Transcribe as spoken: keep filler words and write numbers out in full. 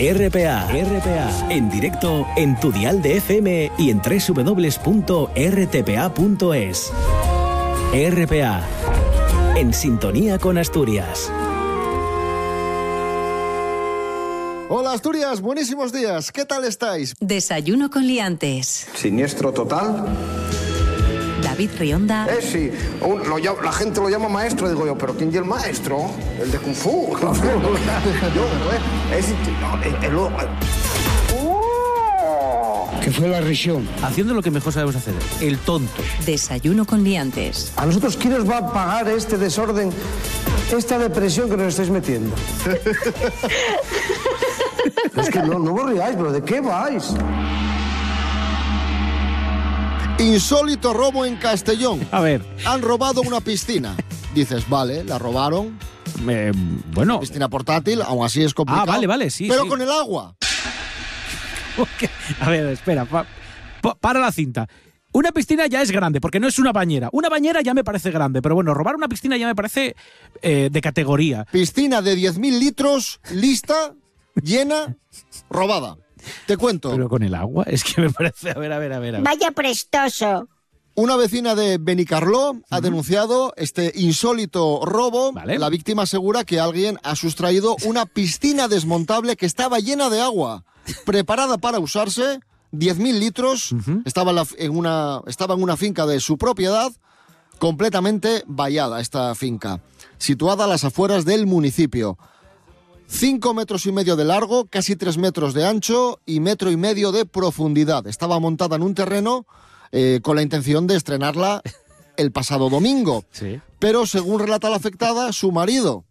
R P A, R P A, en directo en tu dial de F M y en doble u doble u doble u punto r t p a punto es. R P A, en sintonía con Asturias. Hola Asturias, buenísimos días, ¿qué tal estáis? Desayuno con liantes. Siniestro total. David Rionda. Eh, sí, un, lo, la gente lo llama maestro, digo yo, pero ¿quién es el maestro? El de Kung Fu. Yo, eh, es, no, el, el, el, que fue la región. Haciendo lo que mejor sabemos hacer, el tonto. Desayuno con liantes. ¿A nosotros quién nos va a pagar este desorden, esta depresión que nos estáis metiendo? Es que no, no vos riáis, pero ¿de qué vais? Insólito robo en Castellón. A ver. Han robado una piscina. Dices, vale, la robaron. Eh, bueno. Piscina portátil, aún así es complicado. Ah, vale, vale, sí. Pero sí. con el agua. A ver, espera, pa, pa, para la cinta. Una piscina ya es grande, porque no es una bañera. Una bañera ya me parece grande, pero bueno, robar una piscina ya me parece eh, de categoría. Piscina de diez mil litros, lista, llena, robada. Te cuento. Pero con el agua, es que me parece... A ver, a ver, a ver. A ver. Vaya prestoso. Una vecina de Benicarló uh-huh. ha denunciado este insólito robo. Vale. La víctima asegura que alguien ha sustraído una piscina desmontable que estaba llena de agua, preparada para usarse, diez mil litros, uh-huh. estaba, en la, en una, estaba en una finca de su propiedad, completamente vallada esta finca, situada a las afueras del municipio. Cinco metros y medio de largo, casi tres metros de ancho y metro y medio de profundidad. Estaba montada en un terreno eh, con la intención de estrenarla el pasado domingo. Sí. Pero según relata la afectada, su marido